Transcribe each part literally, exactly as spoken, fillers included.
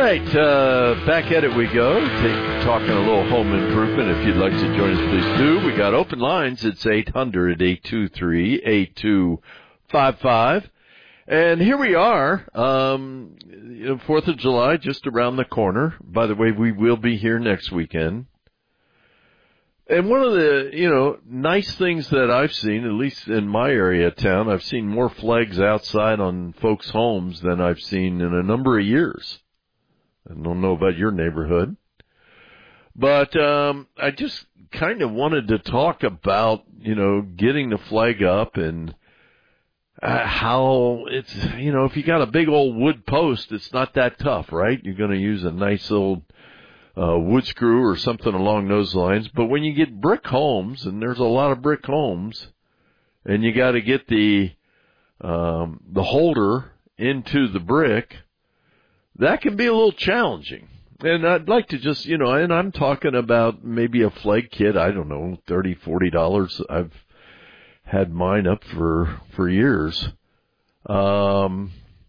right, uh, back at it we go. Take, talking a little home improvement. If you'd like to join us, please do. We got open lines. It's eight hundred, eight two three, eight two five five. And here we are, um, you know, fourth of July, just around the corner. By the way, we will be here next weekend. And one of the, you know, nice things that I've seen, at least in my area of town, I've seen more flags outside on folks' homes than I've seen in a number of years. I don't know about your neighborhood. But um, I just kind of wanted to talk about, you know, getting the flag up and uh, how it's, you know, if you got a big old wood post, it's not that tough, right? You're going to use a nice old uh, wood screw or something along those lines. But when you get brick homes, and there's a lot of brick homes, and you got to get the um, the holder into the brick, that can be a little challenging. And I'd like to just, you know, and I'm talking about maybe a flag kit, I don't know, thirty dollars, forty dollars. I've had mine up for, for years. Um,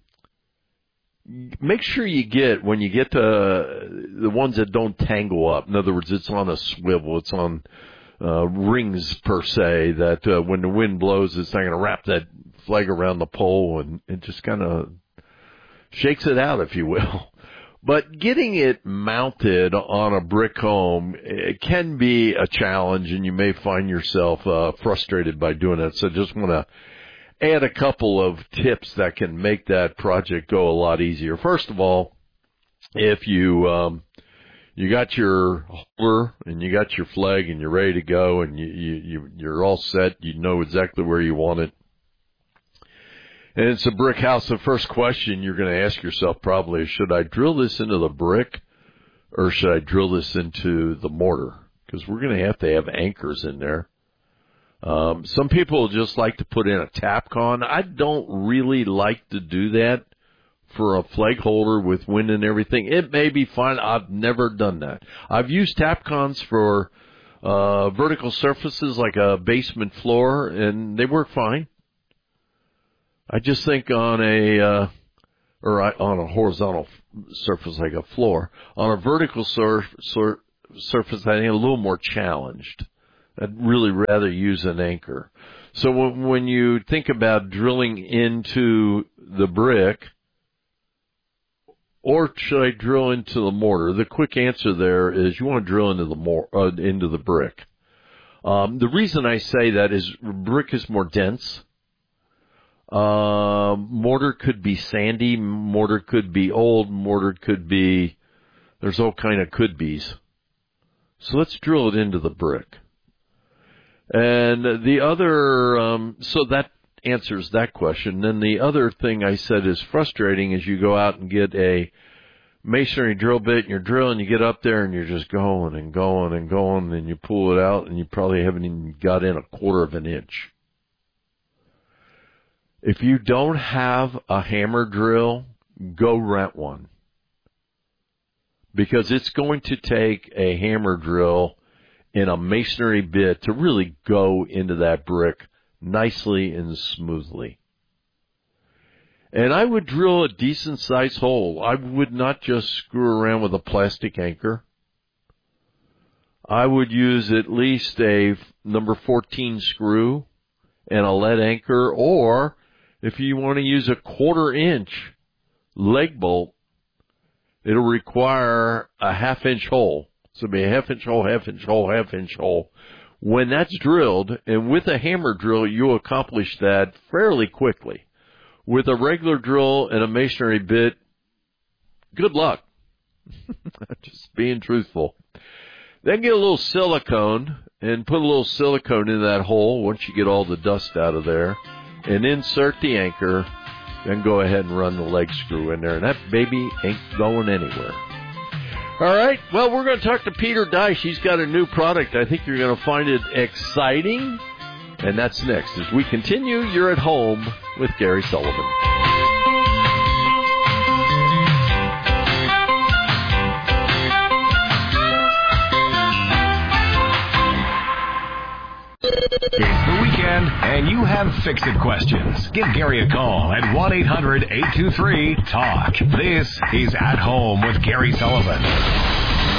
make sure you get, when you get to the ones that don't tangle up, in other words, it's on a swivel, it's on uh, rings per se, that uh, when the wind blows, it's not going to wrap that flag around the pole and it just kind of shakes it out, if you will. But getting it mounted on a brick home, it can be a challenge, and you may find yourself uh, frustrated by doing it. So just want to add a couple of tips that can make that project go a lot easier. First of all, if you um, you got your holder and you got your flag and you're ready to go and you, you, you, you're all set, you know exactly where you want it, and it's a brick house, the first question you're going to ask yourself probably is, should I drill this into the brick or should I drill this into the mortar? Because we're going to have to have anchors in there. Um, some people just like to put in a Tapcon. I don't really like to do that for a flag holder with wind and everything. It may be fine. I've never done that. I've used Tapcons for uh, vertical surfaces like a basement floor, and they work fine. I just think on a, uh, or on a horizontal surface like a floor, on a vertical sur- sur- surface, I think a little more challenged. I'd really rather use an anchor. So when, when you think about drilling into the brick, or should I drill into the mortar? The quick answer there is you want to drill into the mor- uh, into the brick. Um, the reason I say that is brick is more dense. Uh, mortar could be sandy, mortar could be old, mortar could be, there's all kind of could be's. So let's drill it into the brick. And the other, um, so that answers that question. Then the other thing I said is frustrating is you go out and get a masonry drill bit and you're drilling, you get up there and you're just going and going and going and you pull it out and you probably haven't even got in a quarter of an inch. If you don't have a hammer drill, go rent one. Because it's going to take a hammer drill and a masonry bit to really go into that brick nicely and smoothly. And I would drill a decent sized hole. I would not just screw around with a plastic anchor. I would use at least a number fourteen screw and a lead anchor, or if you want to use a quarter inch leg bolt, it'll require a half inch hole. So it'll be a half inch hole, half inch hole, half inch hole. When that's drilled, and with a hammer drill, you'll accomplish that fairly quickly. With a regular drill and a masonry bit, good luck. Just being truthful. Then get a little silicone and put a little silicone in that hole once you get all the dust out of there. And insert the anchor, then go ahead and run the leg screw in there. And that baby ain't going anywhere. All right, well, we're going to talk to Peter Deich. He's got a new product. I think you're going to find it exciting. And that's next. As we continue, you're at home with Gary Sullivan. It's the weekend, and you have fix-it questions, give Gary a call at one eight hundred eight two three talk. This is At Home with Gary Sullivan.